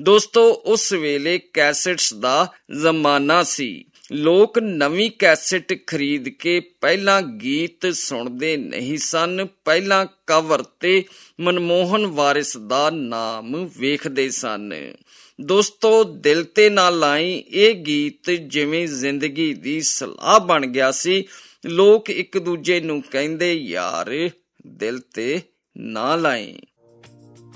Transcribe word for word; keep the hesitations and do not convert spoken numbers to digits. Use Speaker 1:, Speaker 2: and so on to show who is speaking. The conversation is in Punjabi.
Speaker 1: ਦੋਸਤੋ ਉਸ ਵੇਲੇ ਕੈਸਟਸ ਦਾ ਜ਼ਮਾਨਾ ਸੀ। ਲੋਕ ਨਵੀਂ ਕੈਸਟ ਖਰੀਦ ਕੇ ਪਹਿਲਾਂ ਗੀਤ ਸੁਣਦੇ ਨਹੀਂ ਸਨ, ਪਹਿਲਾਂ ਕਵਰ ਤੇ ਮਨਮੋਹਨ ਵਾਰਿਸ ਦਾ ਨਾਮ ਵੇਖਦੇ ਸਨ। ਦੋਸਤੋ ਦਿਲ ਤੇ ਨਾ ਲਾਈ ਇਹ ਗੀਤ ਜਿਵੇਂ ਜ਼ਿੰਦਗੀ ਦੀ ਸਲਾਹ ਬਣ ਗਿਆ ਸੀ। ਲੋਕ ਇੱਕ ਦੂਜੇ ਨੂੰ ਕਹਿੰਦੇ ਯਾਰ ਦਿਲ ਤੇ ਨਾ ਲਾਈ।